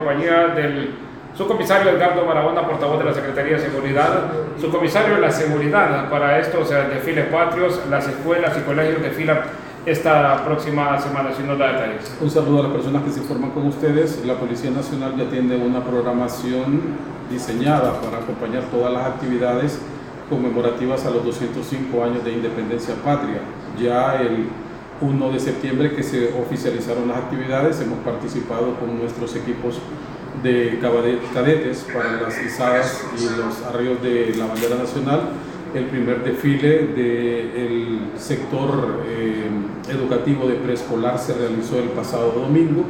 Compañía del subcomisario Edgardo Barahona, portavoz de la Secretaría de Seguridad. Subcomisario de la seguridad para estos desfiles patrios, las escuelas y colegios desfilan esta próxima semana, si nos da detalles. Un saludo a las personas que se informan con ustedes. La Policía Nacional ya tiene una programación diseñada para acompañar todas las actividades conmemorativas a los 205 años de independencia patria. Ya el 1 de septiembre que se oficializaron las actividades, hemos participado con nuestros equipos de cadetes para las izadas y los arreos de la bandera nacional. El primer desfile del sector educativo de preescolar se realizó el pasado domingo.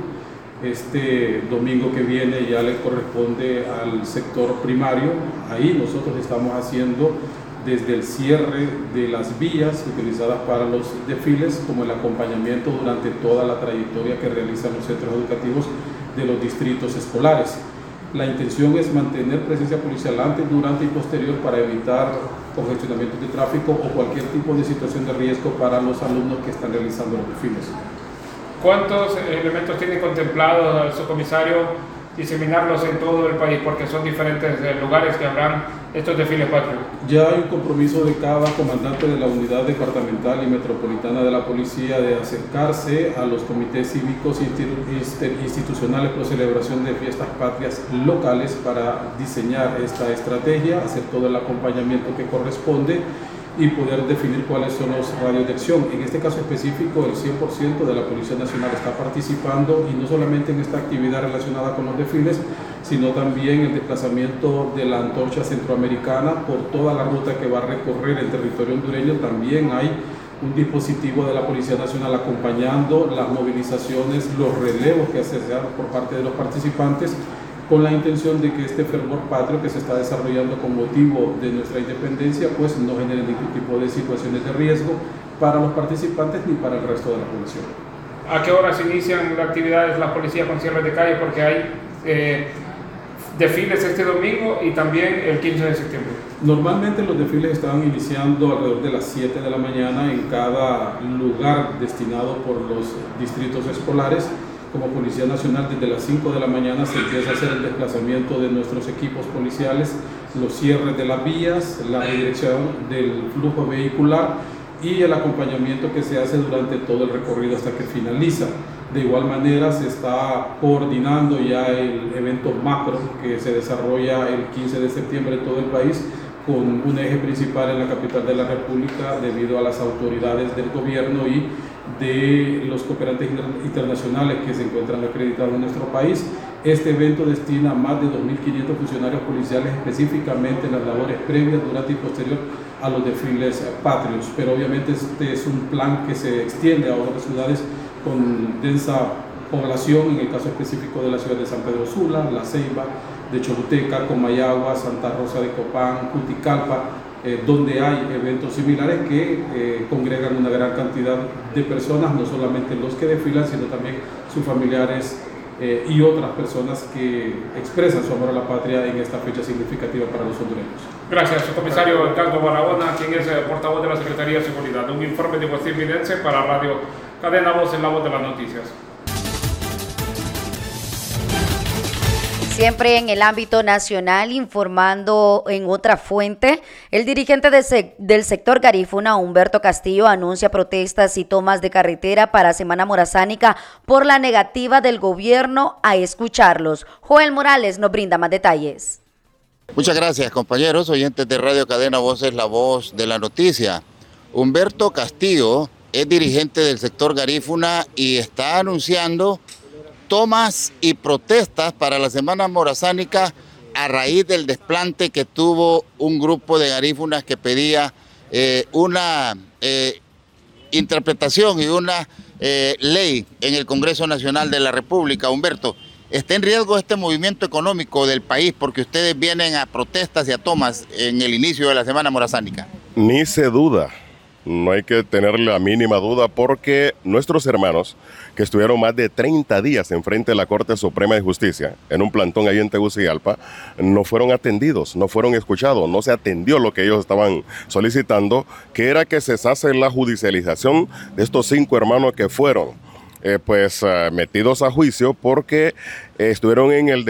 Este domingo que viene ya le corresponde al sector primario. Ahí nosotros estamos haciendo desde el cierre de las vías utilizadas para los desfiles, como el acompañamiento durante toda la trayectoria que realizan los centros educativos de los distritos escolares. La intención es mantener presencia policial antes, durante y posterior para evitar congestionamientos de tráfico o cualquier tipo de situación de riesgo para los alumnos que están realizando los desfiles. ¿Cuántos elementos tiene contemplado el subcomisario diseminarlos en todo el país? Porque son diferentes lugares que habrán estos desfiles patrios. Ya hay un compromiso de cada comandante de la unidad departamental y metropolitana de la policía de acercarse a los comités cívicos institucionales por celebración de fiestas patrias locales para diseñar esta estrategia, hacer todo el acompañamiento que corresponde y poder definir cuáles son los radios de acción. En este caso específico, el 100% de la Policía Nacional está participando, y no solamente en esta actividad relacionada con los desfiles, sino también el desplazamiento de la antorcha centroamericana por toda la ruta que va a recorrer el territorio hondureño. También hay un dispositivo de la Policía Nacional acompañando las movilizaciones, los relevos que se hacen por parte de los participantes, con la intención de que este fervor patrio que se está desarrollando con motivo de nuestra independencia pues no genere ningún tipo de situaciones de riesgo para los participantes ni para el resto de la población. ¿A qué horas inician las actividades la policía con cierres de calle? Porque hay desfiles este domingo y también el 15 de septiembre. Normalmente los desfiles están iniciando alrededor de las 7 de la mañana en cada lugar destinado por los distritos escolares. Como Policía Nacional, desde las 5 de la mañana se empieza a hacer el desplazamiento de nuestros equipos policiales, los cierres de las vías, la redirección del flujo vehicular y el acompañamiento que se hace durante todo el recorrido hasta que finaliza. De igual manera se está coordinando ya el evento macro que se desarrolla el 15 de septiembre en todo el país, con un eje principal en la capital de la República debido a las autoridades del gobierno y de los cooperantes internacionales que se encuentran acreditados en nuestro país. Este evento destina a más de 2.500 funcionarios policiales específicamente en las labores previas, durante y posterior a los desfiles patrios. Pero obviamente este es un plan que se extiende a otras ciudades con densa población, en el caso específico de la ciudad de San Pedro Sula, La Ceiba, de Choluteca, Comayagua, Santa Rosa de Copán, Juticalpa, donde hay eventos similares que congregan una gran cantidad de personas, no solamente los que desfilan, sino también sus familiares y otras personas que expresan su amor a la patria en esta fecha significativa para los hondureños. Gracias, subcomisario Edgardo Barahona, quien es portavoz de la Secretaría de Seguridad. Un informe de Agustín Vidense para Radio Cadena Voz, en la voz de las noticias. Siempre en el ámbito nacional, informando en otra fuente, el dirigente del sector Garífuna, Humberto Castillo, anuncia protestas y tomas de carretera para Semana Morazánica por la negativa del gobierno a escucharlos. Joel Morales nos brinda más detalles. Muchas gracias, compañeros, oyentes de Radio Cadena Voz, es la voz de la noticia. Humberto Castillo es dirigente del sector Garífuna y está anunciando tomas y protestas para la Semana Morazánica a raíz del desplante que tuvo un grupo de garífunas que pedía una interpretación y una ley en el Congreso Nacional de la República. Humberto, ¿está en riesgo este movimiento económico del país porque ustedes vienen a protestas y a tomas en el inicio de la Semana Morazánica? Ni se duda. No hay que tener la mínima duda porque nuestros hermanos que estuvieron más de 30 días enfrente de la Corte Suprema de Justicia en un plantón ahí en Tegucigalpa no fueron atendidos, no fueron escuchados, no se atendió lo que ellos estaban solicitando, que era que cesase la judicialización de estos 5 hermanos que fueron metidos a juicio porque estuvieron en el